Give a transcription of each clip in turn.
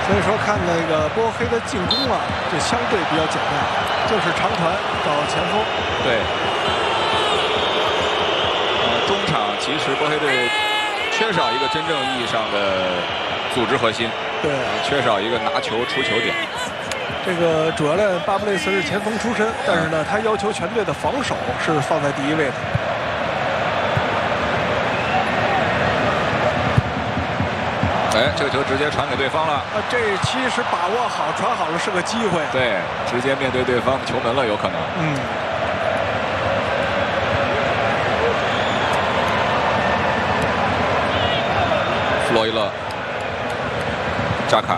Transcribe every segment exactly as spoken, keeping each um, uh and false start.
所以说看那个波黑的进攻啊，就相对比较简单，就是长传找前锋。 对。呃，中场其实波黑队缺少一个真正意义上的组织核心， 对， 缺少一个拿球出球点。 这个主教练巴布雷斯是前锋出身，但是呢，他要求全队的防守是放在第一位的。 哎，这个球直接传给对方了。 啊，这其实把握好，传好了是个机会。 对，直接面对对方的球门了，有可能。 嗯。 弗洛伊勒，扎卡，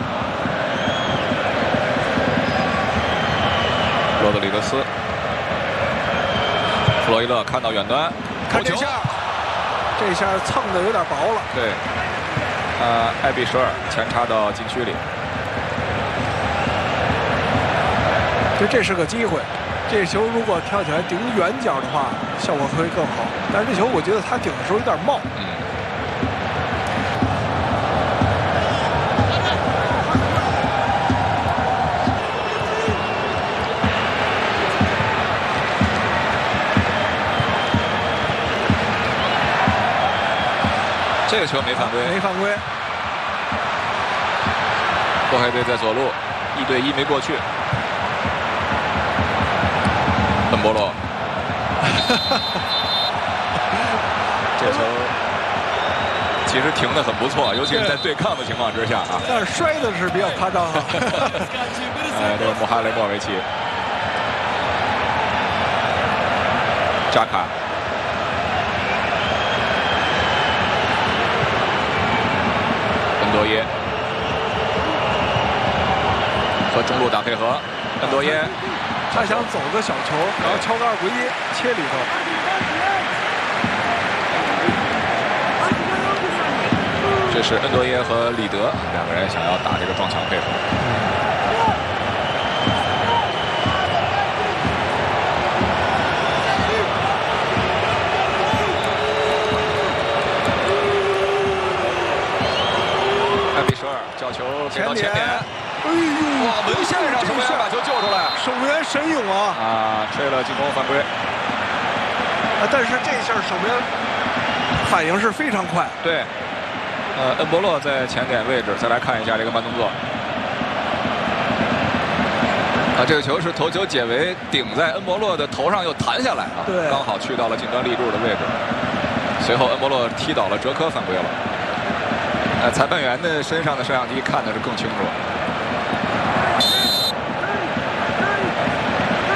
罗德里格斯，弗洛伊勒看到远端， 看这下，这下蹭的有点薄了。 对。呃，艾比舍尔前插到禁区里， 就这是个机会。这球如果跳起来顶远角的话，效果会更好。但是这球我觉得他顶的时候有点冒。 嗯。这个球没犯规， 没犯规。 波黑队在左路，一对一没过去。恩波洛，这球其实停得很不错，尤其是在对抗的情况之下啊。 但是摔的是比较夸张啊。 哎，这个穆哈雷莫维奇，扎卡。恩多耶和中路打配合，恩多耶， 他想走个小球，然后敲个二回一，切里头。 这是恩多耶和里德两个人想要打这个撞墙配合。艾比舍尔角球给到前点， 哎呦， 哇，门线上守门员把球救出来， 守门员神勇啊！ 啊，吹了进攻犯规。 啊，但是这下守门员反应是非常快。 对，呃，恩波洛在前点位置，再来看一下这个慢动作。啊，这个球是头球解围，顶在恩波洛的头上又弹下来啊， 对， 刚好去到了近端立柱的位置。随后恩波洛踢倒了哲科，犯规了。呃，裁判员的身上的摄像机看的是更清楚。